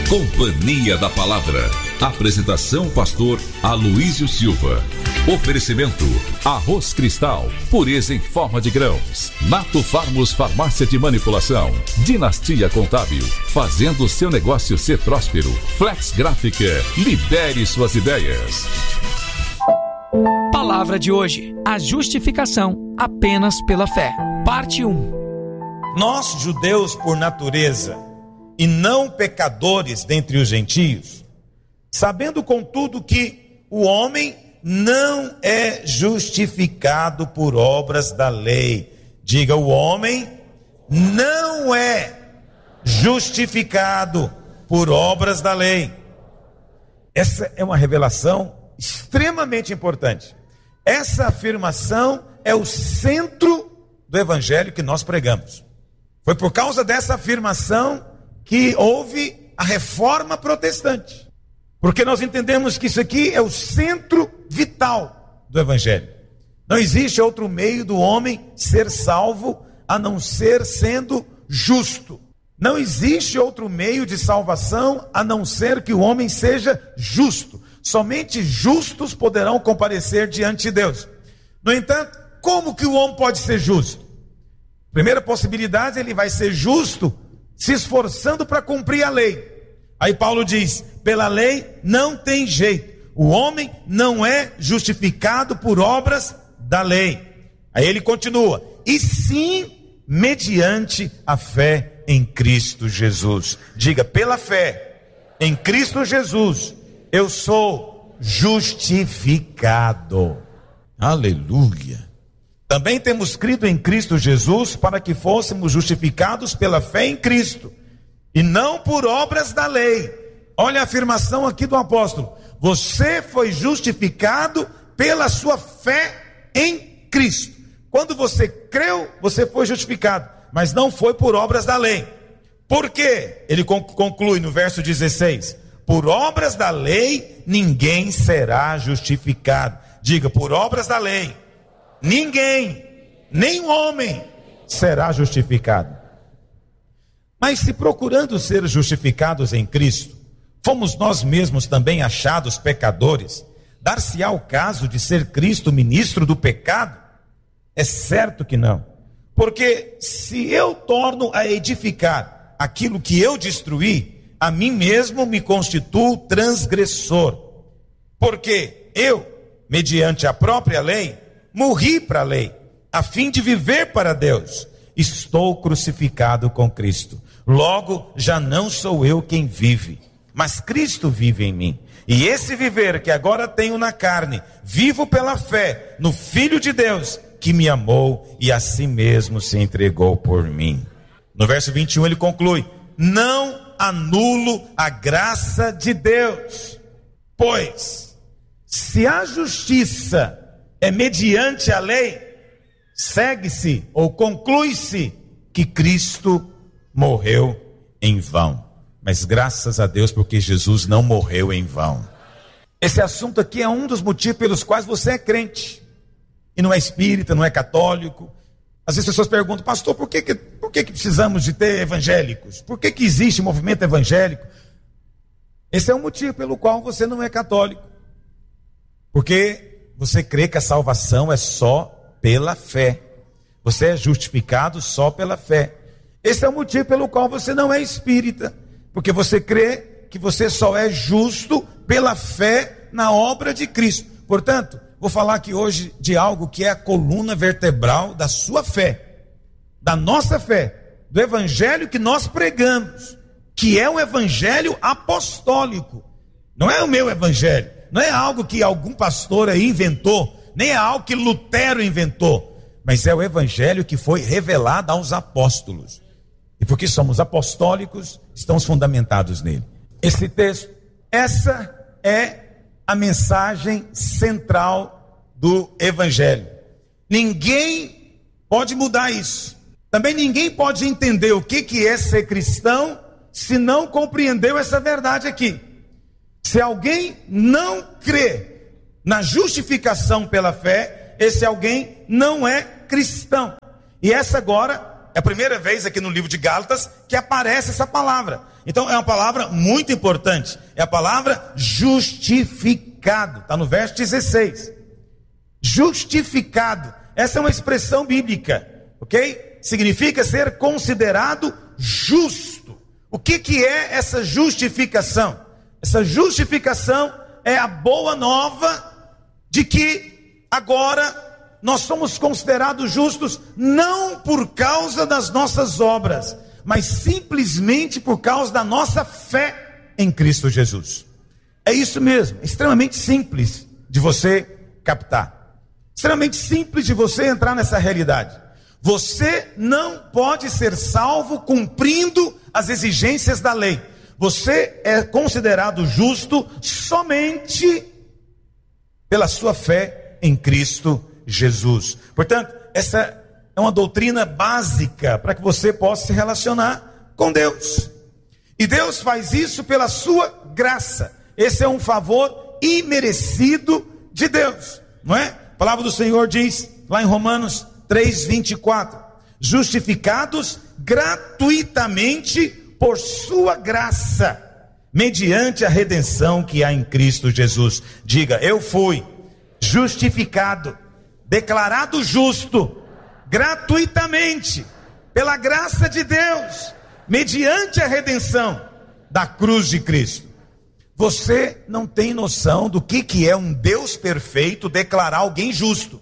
Companhia da Palavra. Apresentação pastor Aloísio Silva. Oferecimento: Arroz Cristal, pureza em forma de grãos. Nato Farmos Farmácia de Manipulação. Dinastia Contábil, fazendo seu negócio ser próspero. Flex Gráfica, lidere suas ideias. Palavra de hoje: a justificação apenas pela fé. Parte 1. Nós, judeus por natureza, e não pecadores dentre os gentios, sabendo contudo que o homem não é justificado por obras da lei. Diga: o homem não é justificado por obras da lei. Essa é uma revelação extremamente importante. Essa afirmação é o centro do evangelho que nós pregamos. Foi por causa dessa afirmação que houve a reforma protestante, porque nós entendemos que isso aqui é o centro vital do evangelho. Não existe outro meio do homem ser salvo a não ser sendo justo. Não existe outro meio de salvação a não ser que o homem seja justo. Somente justos poderão comparecer diante de Deus. No entanto, como que o homem pode ser justo? Primeira possibilidade, ele vai ser justo se esforçando para cumprir a lei. Aí Paulo diz: pela lei não tem jeito. O homem não é justificado por obras da lei. Aí ele continua: e sim mediante a fé em Cristo Jesus. Diga: pela fé em Cristo Jesus eu sou justificado. Aleluia. Também temos crido em Cristo Jesus para que fôssemos justificados pela fé em Cristo e não por obras da lei. Olha a afirmação aqui do apóstolo: você foi justificado pela sua fé em Cristo. Quando você creu, você foi justificado, mas não foi por obras da lei. Por quê? Ele conclui no verso 16: por obras da lei ninguém será justificado. Diga: por obras da lei ninguém, nem o homem, será justificado. Mas se procurando ser justificados em Cristo, fomos nós mesmos também achados pecadores, dar-se-á o caso de ser Cristo ministro do pecado? É certo que não. Porque se eu torno a edificar aquilo que eu destruí, a mim mesmo me constituo transgressor. Porque eu, mediante a própria lei, morri para a lei, a fim de viver para Deus. Estou crucificado com Cristo. Logo, já não sou eu quem vive, mas Cristo vive em mim. E esse viver que agora tenho na carne, vivo pela fé no Filho de Deus, que me amou e a si mesmo se entregou por mim. No verso 21 ele conclui: não anulo a graça de Deus, pois se a justiça é mediante a lei, segue-se ou conclui-se que Cristo morreu em vão. Mas graças a Deus, porque Jesus não morreu em vão. Esse assunto aqui é um dos motivos pelos quais você é crente e não é espírita, não é católico. Às vezes as pessoas perguntam: pastor, por que precisamos de ter evangélicos? Por que existe movimento evangélico? Esse é o motivo pelo qual você não é católico, porque você crê que a salvação é só pela fé. Você é justificado só pela fé. Esse é o motivo pelo qual você não é espírita, porque você crê que você só é justo pela fé na obra de Cristo. Portanto, vou falar aqui hoje de algo que é a coluna vertebral da sua fé, da nossa fé, do evangelho que nós pregamos, que é o evangelho apostólico. Não é o meu evangelho, não é algo que algum pastor aí inventou, nem é algo que Lutero inventou, mas é o evangelho que foi revelado aos apóstolos. E porque somos apostólicos, estamos fundamentados nele. Esse texto, essa é a mensagem central do evangelho. Ninguém pode mudar isso. Também ninguém pode entender o que é ser cristão se não compreendeu essa verdade aqui. Se alguém não crê na justificação pela fé, esse alguém não é cristão. E essa agora é a primeira vez aqui no livro de Gálatas que aparece essa palavra. Então é uma palavra muito importante. É a palavra justificado. Está no verso 16. Justificado. Essa é uma expressão bíblica, ok? Significa ser considerado justo. O que é essa justificação? Essa justificação é a boa nova de que agora nós somos considerados justos não por causa das nossas obras, mas simplesmente por causa da nossa fé em Cristo Jesus. É isso mesmo, é extremamente simples de você captar, extremamente simples de você entrar nessa realidade. Você não pode ser salvo cumprindo as exigências da lei. Você é considerado justo somente pela sua fé em Cristo Jesus. Portanto, essa é uma doutrina básica para que você possa se relacionar com Deus. E Deus faz isso pela sua graça. Esse é um favor imerecido de Deus, não é? A palavra do Senhor diz lá em Romanos 3:24: justificados gratuitamente por sua graça, mediante a redenção que há em Cristo Jesus. Diga: eu fui justificado, declarado justo, gratuitamente, pela graça de Deus, mediante a redenção da cruz de Cristo. Você não tem noção do que é um Deus perfeito declarar alguém justo.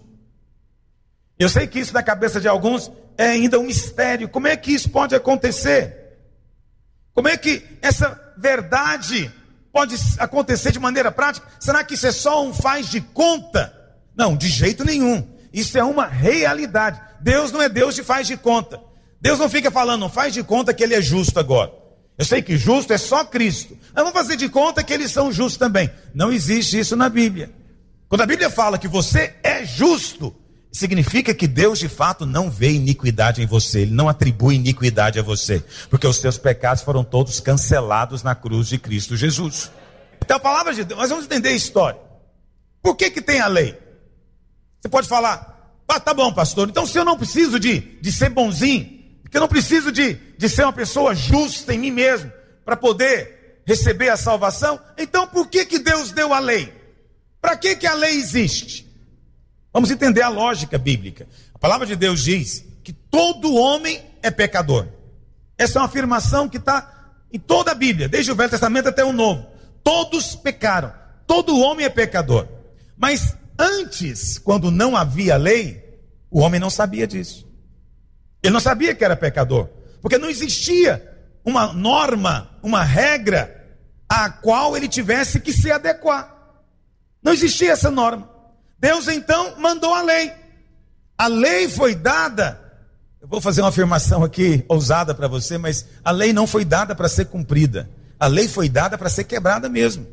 Eu sei que isso na cabeça de alguns é ainda um mistério. Como é que isso pode acontecer? Como é que essa verdade pode acontecer de maneira prática? Será que isso é só um faz de conta? Não, de jeito nenhum. Isso é uma realidade. Deus não é Deus de faz de conta. Deus não fica falando, não faz de conta que Ele é justo agora. Eu sei que justo é só Cristo. Mas vamos fazer de conta que eles são justos também. Não existe isso na Bíblia. Quando a Bíblia fala que você é justo, significa que Deus de fato não vê iniquidade em você. Ele não atribui iniquidade a você, porque os seus pecados foram todos cancelados na cruz de Cristo Jesus. Então a palavra de Deus, nós vamos entender a história. Por que tem a lei? Você pode falar: tá bom, pastor, então se eu não preciso de ser bonzinho, que eu não preciso de ser uma pessoa justa em mim mesmo para poder receber a salvação, então por que Deus deu a lei? Para que a lei existe? Vamos entender a lógica bíblica. A palavra de Deus diz que todo homem é pecador. Essa é uma afirmação que está em toda a Bíblia, desde o Velho Testamento até o Novo. Todos pecaram, todo homem é pecador. Mas antes, quando não havia lei, o homem não sabia disso. Ele não sabia que era pecador, porque não existia uma norma, uma regra a qual ele tivesse que se adequar. Não existia essa norma. Deus então mandou a lei. A lei foi dada, eu vou fazer uma afirmação aqui ousada para você, mas a lei não foi dada para ser cumprida. A lei foi dada para ser quebrada mesmo.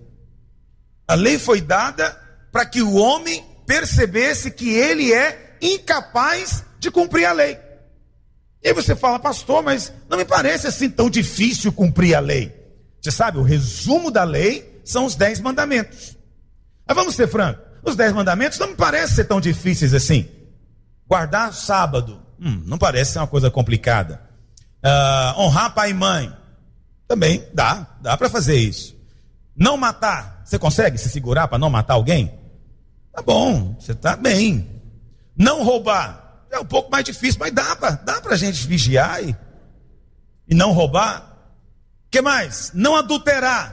A lei foi dada para que o homem percebesse que ele é incapaz de cumprir a lei. E aí você fala: pastor, mas não me parece assim tão difícil cumprir a lei. Você sabe, o resumo da lei são os 10 mandamentos. Mas vamos ser francos, os 10 mandamentos não me parecem ser tão difíceis assim. Guardar sábado, não parece ser uma coisa complicada. Honrar pai e mãe, também dá para fazer isso. Não matar, você consegue se segurar para não matar alguém? Tá bom, você tá bem. Não roubar, é um pouco mais difícil, mas dá pra gente vigiar e não roubar. O que mais? Não adulterar.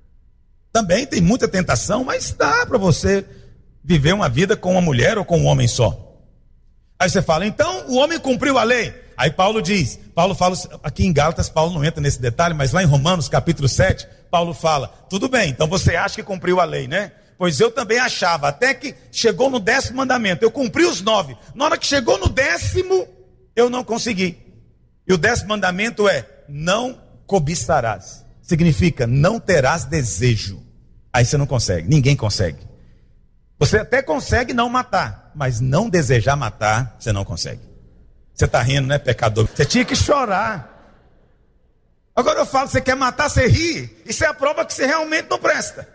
Também tem muita tentação, mas dá para você viver uma vida com uma mulher ou com um homem só. Aí você fala: então o homem cumpriu a lei. Aí Paulo fala, aqui em Gálatas Paulo não entra nesse detalhe, mas lá em Romanos capítulo 7, Paulo fala: tudo bem, então você acha que cumpriu a lei, né? Pois eu também achava, até que chegou no 10º mandamento, eu cumpri os 9. Na hora que chegou no 10º, eu não consegui. E o 10º mandamento é: não cobiçarás. Significa, não terás desejo. Aí você não consegue, ninguém consegue. Você até consegue não matar, mas não desejar matar, você não consegue. Você está rindo, né, pecador? Você tinha que chorar. Agora eu falo: você quer matar, você ri. Isso é a prova que você realmente não presta.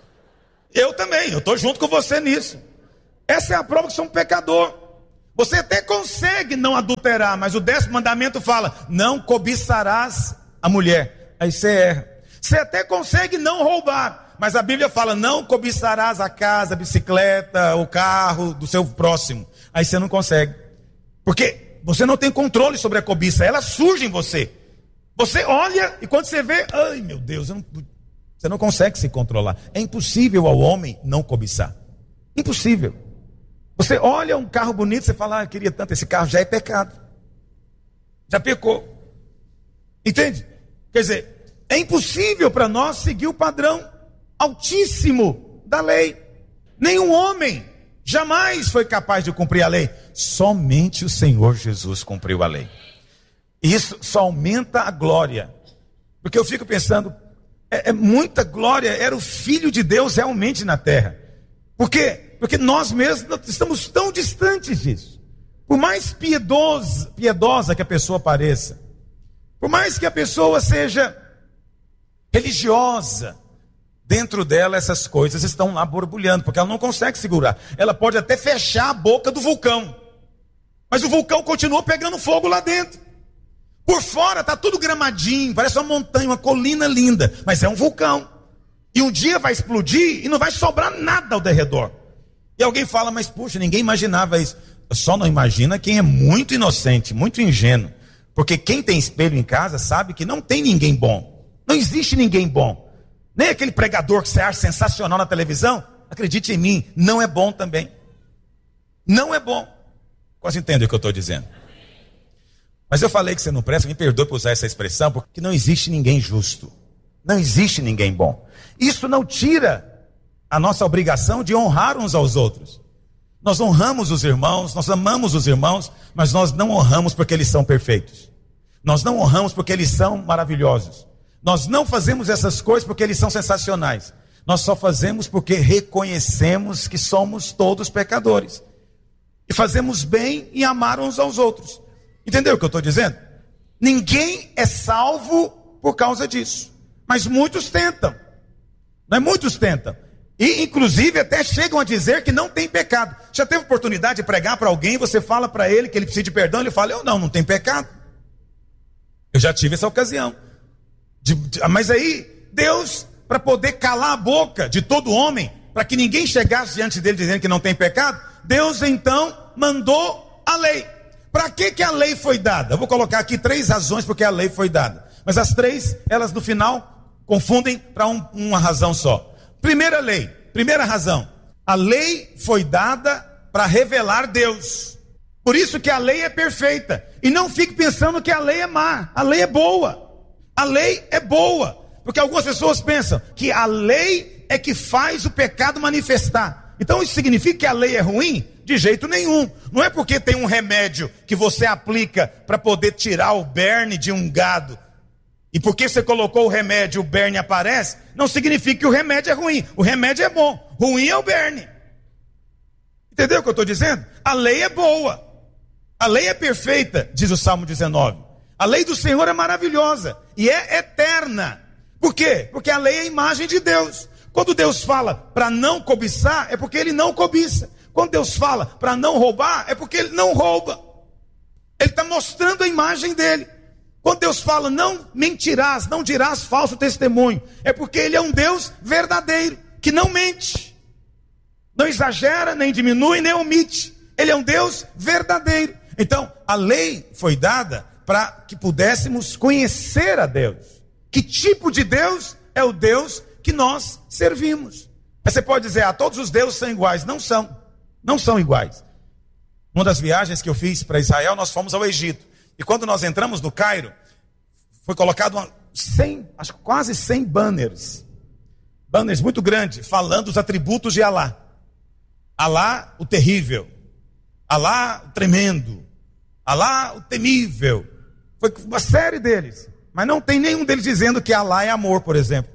Eu também, eu estou junto com você nisso. Essa é a prova que você é um pecador. Você até consegue não adulterar, mas o 10º mandamento fala: não cobiçarás a mulher. aí você erra. Você até consegue não roubar, mas a Bíblia fala, não cobiçarás a casa, a bicicleta, o carro do seu próximo. Aí você não consegue, porque você não tem controle sobre a cobiça, ela surge em você. Você olha e quando você vê, ai meu Deus, você não consegue se controlar. É impossível ao homem não cobiçar. Impossível. Você olha um carro bonito, você fala, eu queria tanto esse carro, já é pecado. Já pecou. Entende? Quer dizer, é impossível para nós seguir o padrão altíssimo da lei. Nenhum homem jamais foi capaz de cumprir a lei. Somente o Senhor Jesus cumpriu a lei. E isso só aumenta a glória. Porque eu fico pensando, é muita glória, era o Filho de Deus realmente na terra. Por quê? Porque nós mesmos estamos tão distantes disso. Por mais piedosa que a pessoa pareça, por mais que a pessoa seja religiosa, dentro dela essas coisas estão lá borbulhando, porque ela não consegue segurar. Ela pode até fechar a boca do vulcão, mas o vulcão continua pegando fogo lá dentro. Por fora está tudo gramadinho, parece uma montanha, uma colina linda, mas é um vulcão. E um dia vai explodir e não vai sobrar nada ao derredor. E alguém fala, mas puxa, ninguém imaginava isso. Só não imagina quem é muito inocente, muito ingênuo. Porque quem tem espelho em casa sabe que não tem ninguém bom. Não existe ninguém bom. Nem aquele pregador que você acha sensacional na televisão, acredite em mim, não é bom também. Não é bom. Quase entende o que eu estou dizendo. Mas eu falei que você não presta, me perdoe por usar essa expressão, porque não existe ninguém justo. Não existe ninguém bom. Isso não tira a nossa obrigação de honrar uns aos outros. Nós honramos os irmãos, nós amamos os irmãos, mas nós não honramos porque eles são perfeitos. Nós não honramos porque eles são maravilhosos. Nós não fazemos essas coisas porque eles são sensacionais. Nós só fazemos porque reconhecemos que somos todos pecadores. E fazemos bem em amar uns aos outros. Entendeu o que eu estou dizendo? Ninguém é salvo por causa disso. Mas muitos tentam. Não é? Muitos tentam. E inclusive até chegam a dizer que não tem pecado. Já teve oportunidade de pregar para alguém, você fala para ele que ele precisa de perdão, ele fala, eu não tem pecado. Eu já tive essa ocasião. Mas aí, Deus, para poder calar a boca de todo homem, para que ninguém chegasse diante dele dizendo que não tem pecado, Deus então mandou a lei. Para que a lei foi dada? Eu vou colocar aqui 3 razões porque a lei foi dada. Mas as 3, elas no final confundem para uma razão só. Primeira razão, a lei foi dada para revelar Deus. Por isso que a lei é perfeita. E não fique pensando que a lei é má, a lei é boa. A lei é boa, porque algumas pessoas pensam que a lei é que faz o pecado manifestar. Então isso significa que a lei é ruim? De jeito nenhum. Não é porque tem um remédio que você aplica para poder tirar o berne de um gado, e porque você colocou o remédio, o berne aparece, não significa que o remédio é ruim. O remédio é bom, ruim é o berne. Entendeu o que eu estou dizendo? A lei é boa, a lei é perfeita, diz o Salmo 19. A lei do Senhor é maravilhosa e é eterna. Por quê? Porque a lei é a imagem de Deus. Quando Deus fala para não cobiçar, é porque ele não cobiça. Quando Deus fala para não roubar, é porque ele não rouba. Ele está mostrando a imagem dele. Quando Deus fala, não mentirás, não dirás falso testemunho, é porque ele é um Deus verdadeiro, que não mente. Não exagera, nem diminui, nem omite. Ele é um Deus verdadeiro. Então, a lei foi dada para que pudéssemos conhecer a Deus. Que tipo de Deus é o Deus que nós servimos? Mas você pode dizer, todos os deuses são iguais. Não são. Não são iguais. Uma das viagens que eu fiz para Israel, nós fomos ao Egito. E quando nós entramos no Cairo, foi colocado quase 100 banners. Banners muito grandes, falando os atributos de Alá. Alá, o terrível. Alá, o tremendo. Alá, o temível. Foi uma série deles. Mas não tem nenhum deles dizendo que Alá é amor, por exemplo.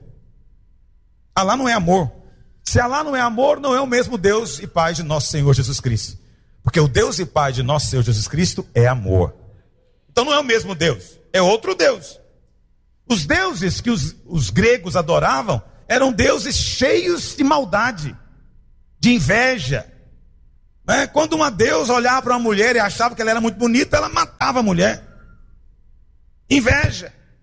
Alá não é amor. Se Alá não é amor, não é o mesmo Deus e Pai de nosso Senhor Jesus Cristo. Porque o Deus e Pai de nosso Senhor Jesus Cristo é amor. Então não é o mesmo Deus, é outro Deus. Os deuses que os gregos adoravam eram deuses cheios de maldade, de inveja. Quando uma deusa olhava para uma mulher e achava que ela era muito bonita, ela matava a mulher. Inveja.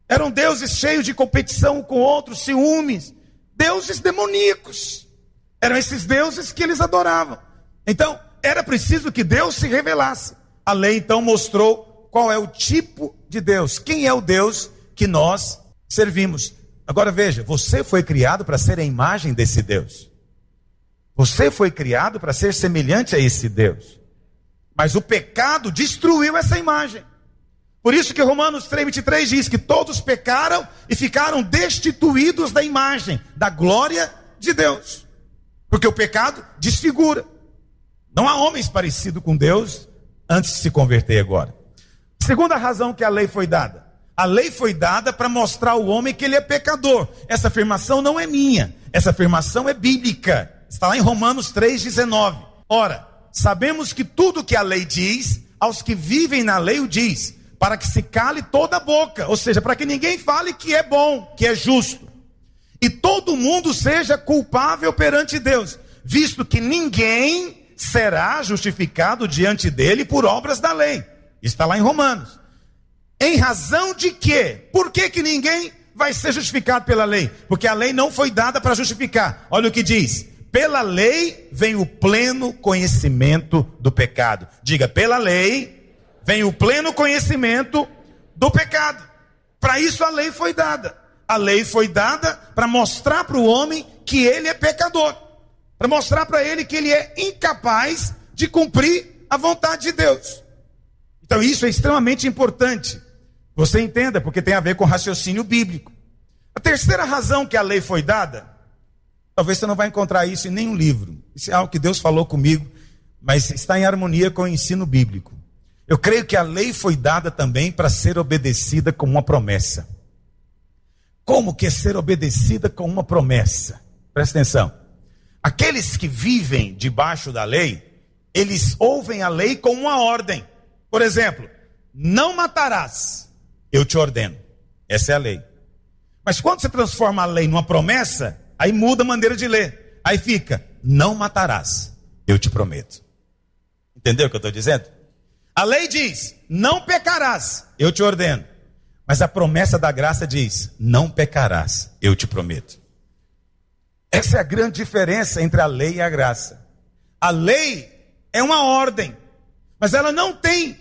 Eram deuses cheios de competição um com outros, ciúmes, deuses demoníacos. Eram esses deuses que eles adoravam. Então, era preciso que Deus se revelasse. A lei então mostrou qual é o tipo de Deus, quem é o Deus que nós servimos. Agora veja, você foi criado para ser a imagem desse Deus. Você foi criado para ser semelhante a esse Deus. Mas o pecado destruiu essa imagem. Por isso que Romanos 3:23 diz que todos pecaram e ficaram destituídos da imagem, da glória de Deus. Porque o pecado desfigura. Não há homens parecidos com Deus antes de se converter agora. Segunda razão que a lei foi dada. A lei foi dada para mostrar ao homem que ele é pecador. Essa afirmação não é minha. Essa afirmação é bíblica. Está lá em Romanos 3:19. Ora, sabemos que tudo que a lei diz, aos que vivem na lei o diz, para que se cale toda a boca. Ou seja, para que ninguém fale que é bom, que é justo. E todo mundo seja culpável perante Deus, visto que ninguém será justificado diante dele por obras da lei. Está lá em Romanos. Em razão de quê? Por que ninguém vai ser justificado pela lei? Porque a lei não foi dada para justificar. Olha o que diz. Pela lei vem o pleno conhecimento do pecado. Diga, pela lei vem o pleno conhecimento do pecado. Para isso a lei foi dada. A lei foi dada para mostrar para o homem que ele é pecador. Para mostrar para ele que ele é incapaz de cumprir a vontade de Deus. Então isso é extremamente importante. Você entenda, porque tem a ver com raciocínio bíblico. A terceira razão que a lei foi dada, talvez você não vai encontrar isso em nenhum livro. Isso é algo que Deus falou comigo, mas está em harmonia com o ensino bíblico. Eu creio que a lei foi dada também para ser obedecida com uma promessa. Como que é ser obedecida com uma promessa? Presta atenção. Aqueles que vivem debaixo da lei, eles ouvem a lei como uma ordem. Por exemplo, não matarás, eu te ordeno. Essa é a lei. Mas quando você transforma a lei numa promessa, aí muda a maneira de ler. Aí fica, não matarás, eu te prometo. Entendeu o que eu estou dizendo? A lei diz, não pecarás, eu te ordeno. Mas a promessa da graça diz, não pecarás, eu te prometo. Essa é a grande diferença entre a lei e a graça. A lei é uma ordem, mas ela não tem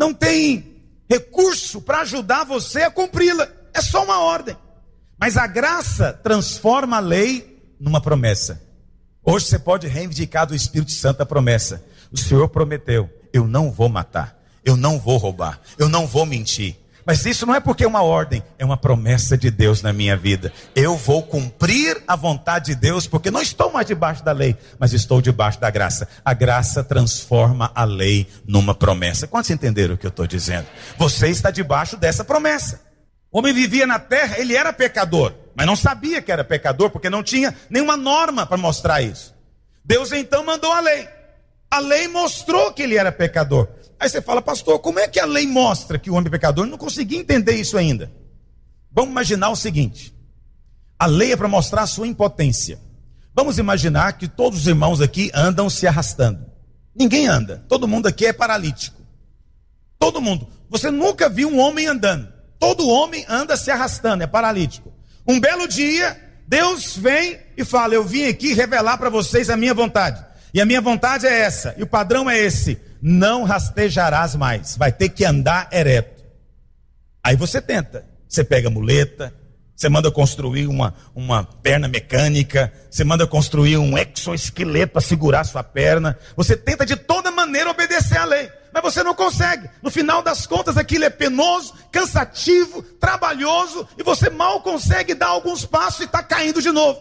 recurso para ajudar você a cumpri-la. É só uma ordem. Mas a graça transforma a lei numa promessa. Hoje você pode reivindicar do Espírito Santo a promessa. O Senhor prometeu, eu não vou matar, eu não vou roubar, eu não vou mentir. Mas isso não é porque é uma ordem, é uma promessa de Deus na minha vida. Eu vou cumprir a vontade de Deus, porque não estou mais debaixo da lei, mas estou debaixo da graça. A graça transforma a lei numa promessa. Quantos entenderam o que eu estou dizendo? Você está debaixo dessa promessa. O homem vivia na terra, ele era pecador, mas não sabia que era pecador, porque não tinha nenhuma norma para mostrar isso. Deus então mandou a lei. A lei mostrou que ele era pecador. Aí você fala, pastor, como é que a lei mostra que o homem é pecador? Eu não consegui entender isso ainda. Vamos imaginar o seguinte. A lei é para mostrar a sua impotência. Vamos imaginar que todos os irmãos aqui andam se arrastando. Ninguém anda. Todo mundo aqui é paralítico. Todo mundo. Você nunca viu um homem andando. Todo homem anda se arrastando, é paralítico. Um belo dia, Deus vem e fala, eu vim aqui revelar para vocês a minha vontade. E a minha vontade é essa. E o padrão é esse. Não rastejarás mais, vai ter que andar ereto. Aí você tenta, você pega muleta, você manda construir uma perna mecânica, você manda construir um exoesqueleto para segurar sua perna, você tenta de toda maneira obedecer à lei, mas você não consegue. No final das contas aquilo é penoso, cansativo, trabalhoso, e você mal consegue dar alguns passos e está caindo de novo.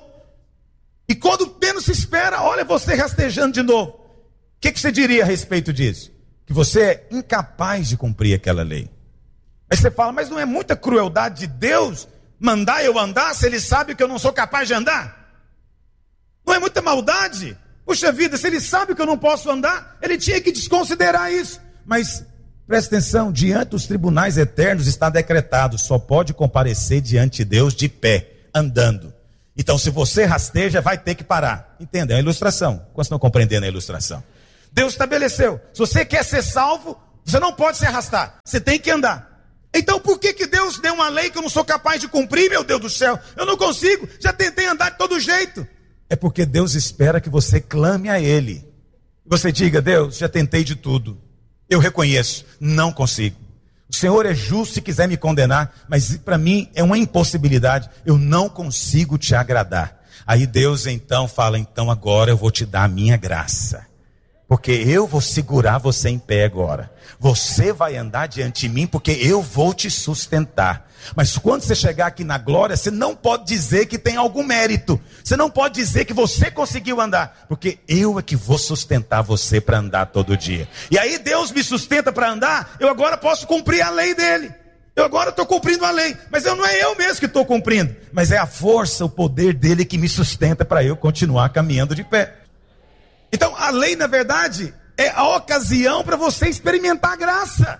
E quando menos se espera, olha você rastejando de novo. O que você diria a respeito disso? Que você é incapaz de cumprir aquela lei. Aí você fala, mas não é muita crueldade de Deus mandar eu andar se ele sabe que eu não sou capaz de andar? Não é muita maldade? Puxa vida, se ele sabe que eu não posso andar, ele tinha que desconsiderar isso. Mas presta atenção, diante dos tribunais eternos está decretado, só pode comparecer diante de Deus de pé, andando. Então se você rasteja, vai ter que parar. Entende? É a ilustração. Quantos estão compreendendo a ilustração? Deus estabeleceu, se você quer ser salvo, você não pode se arrastar, você tem que andar. Então por que Deus deu uma lei que eu não sou capaz de cumprir, meu Deus do céu? Eu não consigo, já tentei andar de todo jeito. É porque Deus espera que você clame a Ele. Você diga: Deus, já tentei de tudo. Eu reconheço, não consigo. O Senhor é justo se quiser me condenar, mas para mim é uma impossibilidade. Eu não consigo te agradar. Aí Deus então fala: então agora eu vou te dar a minha graça. Porque eu vou segurar você em pé agora. Você vai andar diante de mim porque eu vou te sustentar. Mas quando você chegar aqui na glória, você não pode dizer que tem algum mérito. Você não pode dizer que você conseguiu andar. Porque eu é que vou sustentar você para andar todo dia. E aí Deus me sustenta para andar, eu agora posso cumprir a lei dele. Eu agora estou cumprindo a lei. Mas não é eu mesmo que estou cumprindo. Mas é a força, o poder dele que me sustenta para eu continuar caminhando de pé. Então a lei, na verdade, é a ocasião para você experimentar a graça.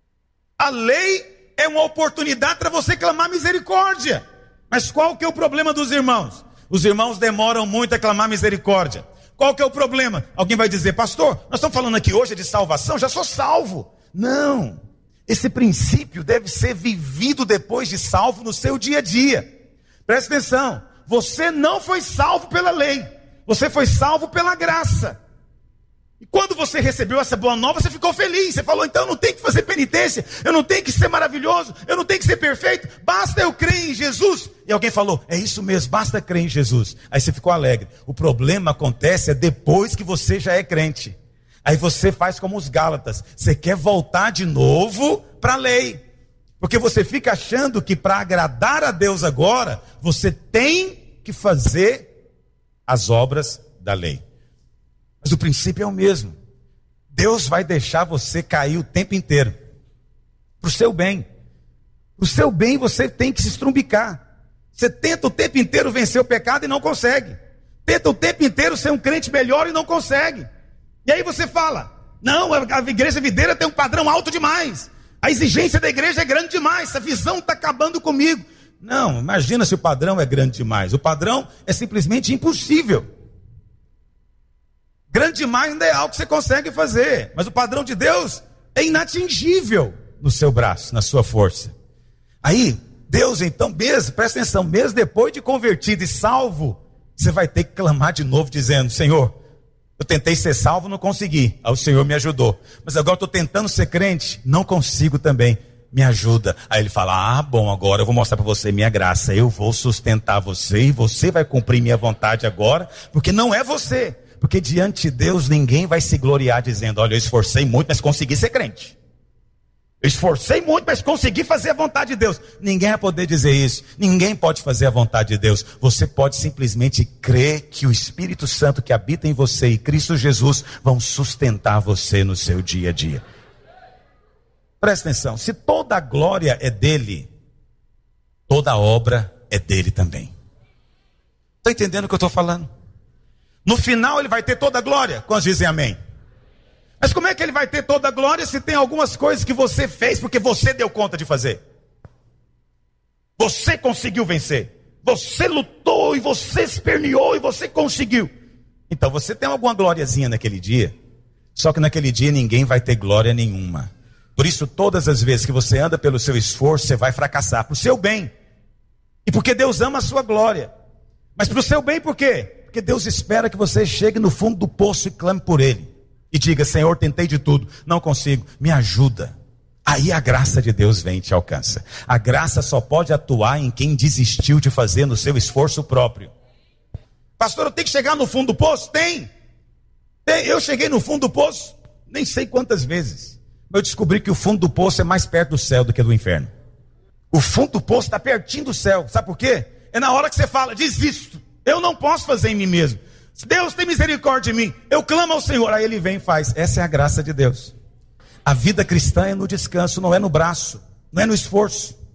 A lei é uma oportunidade para você clamar misericórdia. Mas qual que é o problema dos irmãos? Os irmãos demoram muito a clamar misericórdia. Qual que é o problema? Alguém vai dizer: pastor, nós estamos falando aqui hoje de salvação, já sou salvo. Não, esse princípio deve ser vivido depois de salvo no seu dia a dia. Presta atenção, você não foi salvo pela lei. Você foi salvo pela graça. E quando você recebeu essa boa nova, você ficou feliz. Você falou: então eu não tenho que fazer penitência, eu não tenho que ser maravilhoso, eu não tenho que ser perfeito, basta eu crer em Jesus. E alguém falou: é isso mesmo, basta crer em Jesus. Aí você ficou alegre. O problema acontece depois que você já é crente. Aí você faz como os Gálatas, você quer voltar de novo para a lei. Porque você fica achando que para agradar a Deus agora, você tem que fazer as obras da lei. Mas o princípio é o mesmo. Deus vai deixar você cair o tempo inteiro. Para o seu bem. Para o seu bem você tem que se estrumbicar. Você tenta o tempo inteiro vencer o pecado e não consegue. Tenta o tempo inteiro ser um crente melhor e não consegue. E aí você fala: não, a igreja videira tem um padrão alto demais. A exigência da igreja é grande demais. Essa visão está acabando comigo. Não, imagina se o padrão é grande demais. O padrão é simplesmente impossível. Grande demais ainda é algo que você consegue fazer. Mas o padrão de Deus é inatingível no seu braço, na sua força. Aí, Deus então, mesmo, presta atenção, mesmo depois de convertido e salvo, você vai ter que clamar de novo dizendo: Senhor, eu tentei ser salvo, não consegui. Aí o Senhor me ajudou. Mas agora estou tentando ser crente, não consigo também. Me ajuda. Aí ele fala: ah, bom, agora eu vou mostrar para você minha graça. Eu vou sustentar você e você vai cumprir minha vontade agora. Porque não é você. Porque diante de Deus ninguém vai se gloriar dizendo: olha, eu esforcei muito, mas consegui ser crente. Eu esforcei muito, mas consegui fazer a vontade de Deus. Ninguém vai poder dizer isso. Ninguém pode fazer a vontade de Deus. Você pode simplesmente crer que o Espírito Santo que habita em você e Cristo Jesus vão sustentar você no seu dia a dia. Presta atenção, se toda a glória é dele, toda a obra é dele também. Está entendendo o que eu estou falando? No final ele vai ter toda a glória. Quantos dizem amém? Mas como é que ele vai ter toda a glória se tem algumas coisas que você fez porque você deu conta de fazer? Você conseguiu vencer. Você lutou e você esperneou e você conseguiu. Então você tem alguma gloriazinha naquele dia. Só que naquele dia ninguém vai ter glória nenhuma. Por isso, todas as vezes que você anda pelo seu esforço, você vai fracassar, para o seu bem. E porque Deus ama a sua glória. Mas para o seu bem, por quê? Porque Deus espera que você chegue no fundo do poço e clame por Ele. E diga: Senhor, tentei de tudo, não consigo, me ajuda. Aí a graça de Deus vem e te alcança. A graça só pode atuar em quem desistiu de fazer no seu esforço próprio. Pastor, eu tenho que chegar no fundo do poço? Tem. Eu cheguei no fundo do poço, nem sei quantas vezes. Eu descobri que o fundo do poço é mais perto do céu do que do inferno. O fundo do poço está pertinho do céu. Sabe por quê? É na hora que você fala: desisto, eu não posso fazer em mim mesmo. Deus tem misericórdia de mim, eu clamo ao Senhor. Aí ele vem e faz. Essa é a graça de Deus. A vida cristã é no descanso, não é no braço, não é no esforço.